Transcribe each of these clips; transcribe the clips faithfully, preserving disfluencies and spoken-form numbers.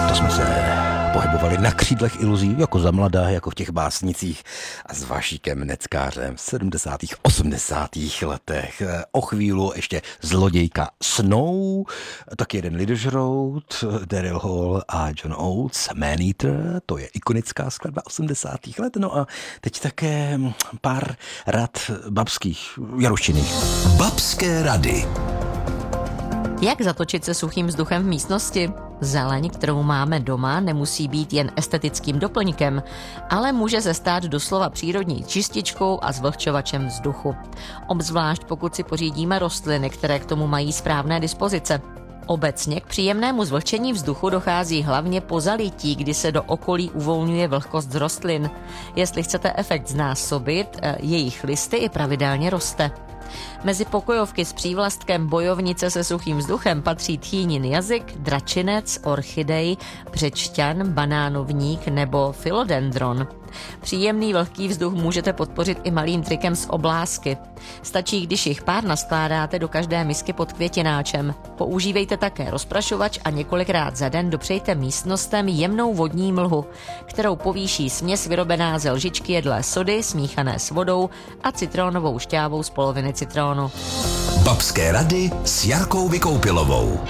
To jsme se pohybovali na křídlech iluzí, jako za mladá, jako v těch básnicích a s Vašíkem Neckářem v sedmdesátých osmdesátých letech. O chvíli ještě Zlodějka snou, tak jeden lidožrout, Daryl Hall a John Oates, Maneater, to je ikonická skladba osmdesátých let. No a teď také pár rad babských, jaroščinných. Babské rady. Jak zatočit se suchým vzduchem v místnosti? Zeleň, kterou máme doma, nemusí být jen estetickým doplňkem, ale může se stát doslova přírodní čističkou a zvlhčovačem vzduchu. Obzvlášť pokud si pořídíme rostliny, které k tomu mají správné dispozice. Obecně k příjemnému zvlhčení vzduchu dochází hlavně po zalití, kdy se do okolí uvolňuje vlhkost z rostlin. Jestli chcete efekt znásobit, jejich listy i pravidelně roste. Mezi pokojovky s přívlastkem bojovnice se suchým vzduchem patří tchýnin jazyk, dračinec, orchidej, břečťan, banánovník nebo philodendron. Příjemný vlhký vzduch můžete podpořit i malým trikem z oblásky. Stačí, když jich pár naskládáte do každé misky pod květináčem. Používejte také rozprašovač a několikrát za den dopřejte místnostem jemnou vodní mlhu, kterou povýší směs vyrobená ze lžičky jedlé sody smíchané s vodou a citronovou šťávou z poloviny citronu. Babské rady s Jarkou Vykoupilovou.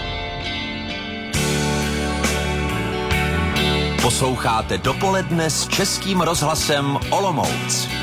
Posloucháte Dopoledne s Českým rozhlasem Olomouc.